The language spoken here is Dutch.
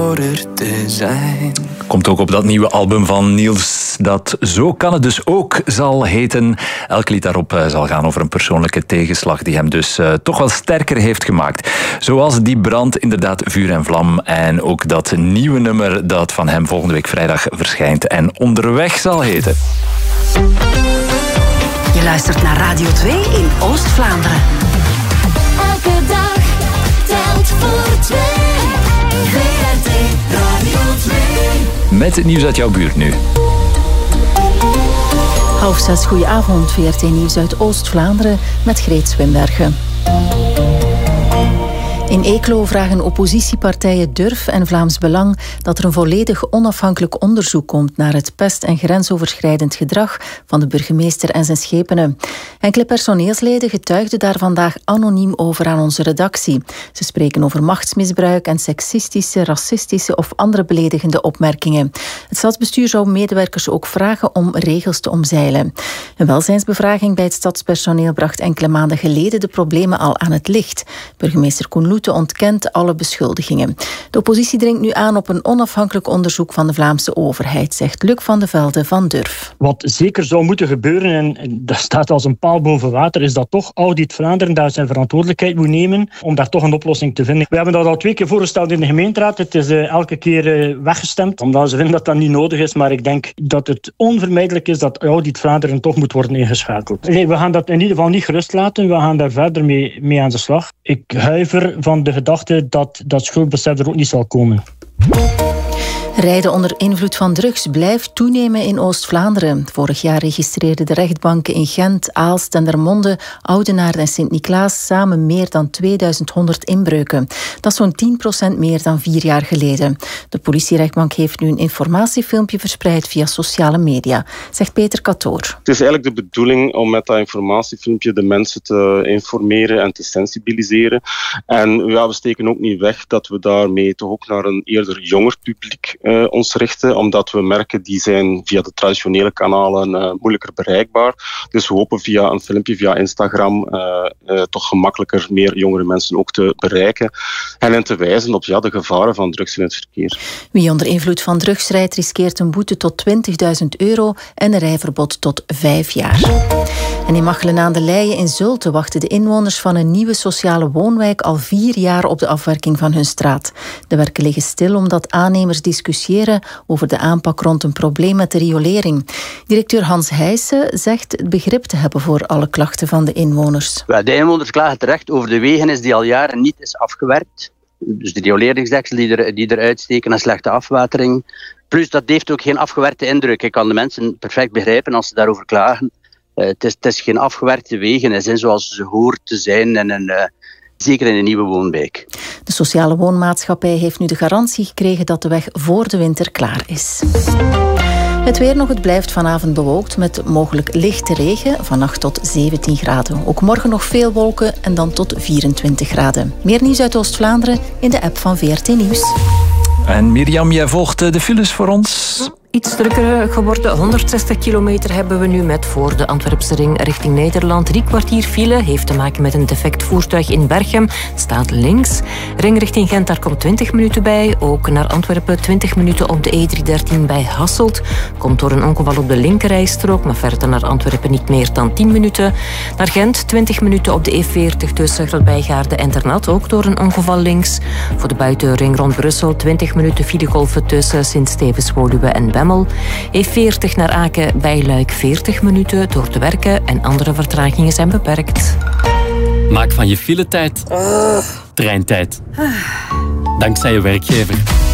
te zijn. Komt ook op dat nieuwe album van Niels, dat Zo kan het dus ook zal heten. Elk lied daarop zal gaan over een persoonlijke tegenslag die hem dus toch wel sterker heeft gemaakt. Zoals die brand, inderdaad vuur en vlam. En ook dat nieuwe nummer dat van hem volgende week vrijdag verschijnt en Onderweg zal heten. Je luistert naar Radio 2 in Oost-Vlaanderen. Elke dag telt voor twee. VRT Radio 2. Met het nieuws uit jouw buurt nu. 5:30, goedenavond. VRT Nieuws uit Oost-Vlaanderen met Greet Swinbergen. In Eeklo vragen oppositiepartijen Durf en Vlaams Belang dat er een volledig onafhankelijk onderzoek komt naar het pest- en grensoverschrijdend gedrag van de burgemeester en zijn schepenen. Enkele personeelsleden getuigden daar vandaag anoniem over aan onze redactie. Ze spreken over machtsmisbruik en seksistische, racistische of andere beledigende opmerkingen. Het stadsbestuur zou medewerkers ook vragen om regels te omzeilen. Een welzijnsbevraging bij het stadspersoneel bracht enkele maanden geleden de problemen al aan het licht. Burgemeester Koen Loete ontkent alle beschuldigingen. De oppositie dringt nu aan op een onafhankelijk onderzoek van de Vlaamse overheid, zegt Luc van de Velde van Durf. Wat zeker zou moeten gebeuren, en dat staat als een paal boven water, is dat toch Audit Vlaanderen daar zijn verantwoordelijkheid moet nemen om daar toch een oplossing te vinden. We hebben dat al 2 keer voorgesteld in de gemeenteraad. Het is elke keer weggestemd, omdat ze vinden dat dat niet nodig is. Maar ik denk dat het onvermijdelijk is dat Audit Vlaanderen toch moet worden ingeschakeld. Nee, we gaan dat in ieder geval niet gerust laten. We gaan daar verder mee aan de slag. Ik huiver van de gedachte dat schuldbesef er ook niet zal komen. Rijden onder invloed van drugs blijft toenemen in Oost-Vlaanderen. Vorig jaar registreerden de rechtbanken in Gent, Aalst, Dendermonde, Oudenaarde en Sint-Niklaas samen meer dan 2100 inbreuken. Dat is zo'n 10% meer dan 4 jaar geleden. De politierechtbank heeft nu een informatiefilmpje verspreid via sociale media, zegt Peter Katoor. Het is eigenlijk de bedoeling om met dat informatiefilmpje de mensen te informeren en te sensibiliseren. En ja, we steken ook niet weg dat we daarmee toch ook naar een eerder jonger publiek ons richten, omdat we merken die zijn via de traditionele kanalen moeilijker bereikbaar. Dus we hopen via een filmpje, via Instagram, toch gemakkelijker meer jongere mensen ook te bereiken en hen te wijzen op de gevaren van drugs in het verkeer. Wie onder invloed van drugs rijdt, riskeert een boete tot €20.000 en een rijverbod tot 5 jaar. En in Machelen aan de Leie in Zulte wachten de inwoners van een nieuwe sociale woonwijk al 4 jaar op de afwerking van hun straat. De werken liggen stil omdat aannemers discussiëren over de aanpak rond een probleem met de riolering. Directeur Hans Heijsen zegt het begrip te hebben voor alle klachten van de inwoners. De inwoners klagen terecht over de wegenis die al jaren niet is afgewerkt. Dus de rioleringsdeksel die eruit steken en slechte afwatering. Plus dat heeft ook geen afgewerkte indruk. Ik kan de mensen perfect begrijpen als ze daarover klagen. Het is geen afgewerkte wegenis, zoals ze hoort te zijn zeker in een nieuwe woonwijk. De sociale woonmaatschappij heeft nu de garantie gekregen dat de weg voor de winter klaar is. Het weer nog, het blijft vanavond bewolkt met mogelijk lichte regen, vannacht tot 17 graden. Ook morgen nog veel wolken en dan tot 24 graden. Meer nieuws uit Oost-Vlaanderen in de app van VRT Nieuws. En Mirjam, jij volgt de files voor ons. Iets drukker geworden. 160 kilometer hebben we nu met voor de Antwerpse ring richting Nederland. 3 kwartier file heeft te maken met een defect voertuig in Berchem. Staat links. Ring richting Gent, daar komt 20 minuten bij. Ook naar Antwerpen 20 minuten op de E313 bij Hasselt. Komt door een ongeval op de linkerrijstrook, maar verder naar Antwerpen niet meer dan 10 minuten. Naar Gent 20 minuten op de E40 tussen Grootbijgaarden en Ternat, ook door een ongeval links. Voor de buitenring rond Brussel 20 minuten filegolven tussen Sint-Stevens-Woluwe en Bemmel. E40 naar Aken bij Luik 40 minuten door te werken en andere vertragingen zijn beperkt. Maak van je filetijd treintijd. Dankzij je werkgever.